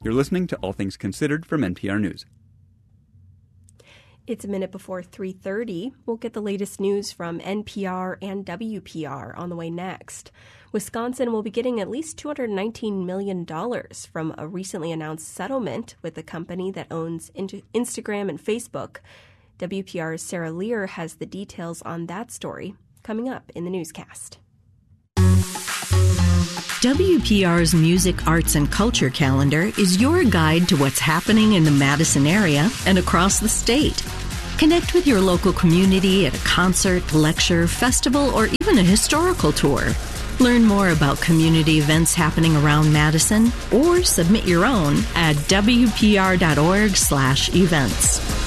You're listening to All Things Considered from NPR News. It's a minute before 3:30. We'll get the latest news from NPR and WPR on the way next. Wisconsin will be getting at least $219 million from a recently announced settlement with the company that owns Instagram and Facebook. WPR's Sarah Lear has the details on that story coming up in the newscast. WPR's Music, Arts, and Culture calendar is your guide to what's happening in the Madison area and across the state. Connect with your local community at a concert, lecture, festival, or even a historical tour. Learn more about community events happening around Madison or submit your own at wpr.org/events.